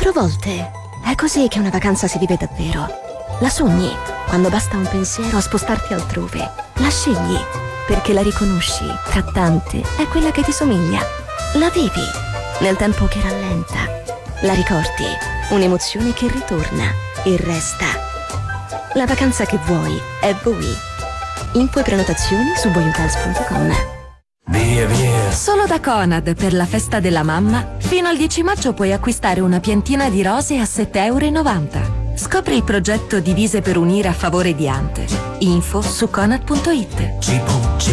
4 volte. È così che una vacanza si vive davvero. La sogni, quando basta un pensiero a spostarti altrove. La scegli, perché la riconosci, tra tante, è quella che ti somiglia. La vivi, nel tempo che rallenta. La ricordi, un'emozione che ritorna e resta. La vacanza che vuoi è voi. Info e prenotazioni su voihotels.com. Via. Solo da Conad per la festa della mamma, fino al 10 maggio puoi acquistare una piantina di rose a €7,90. Scopri il progetto Divise per unire a favore di Ante. Info su conad.it.